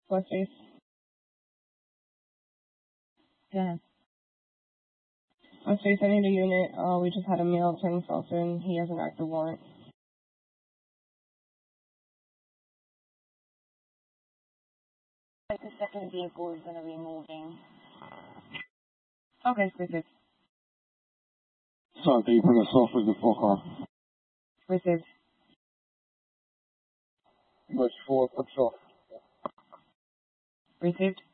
West Face. Yeah. West Face, I need a unit. We just had a male turn himself in. He has an active warrant. Like the second vehicle is going to be moving. Okay, specific. Sorry, can you bring us off with the full car? Received. Much 4, push off. Received.